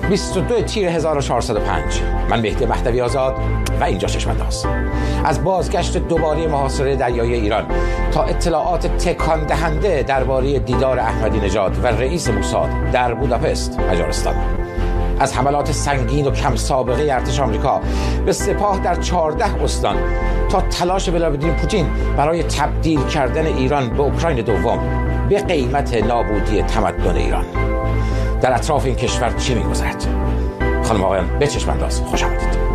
22 تیر 1405. من مهدی مهدوی آزاد و اینجا چشم‌انداز. از بازگشت دوباره محاصره دریایی ایران تا اطلاعات تکان دهنده درباره دیدار احمدی نژاد و رئیس موساد در بوداپست مجارستان. از حملات سنگین و کم سابقه ارتش آمریکا به سپاه در 14 استان تا تلاش ولادیمیر پوتین برای تبدیل کردن ایران به اوکراین دوم به قیمت نابودی تمدن ایران. در اطراف این کشور چی می‌گذرد؟ خانم آقایان، به چشم‌انداز خوش آمدید.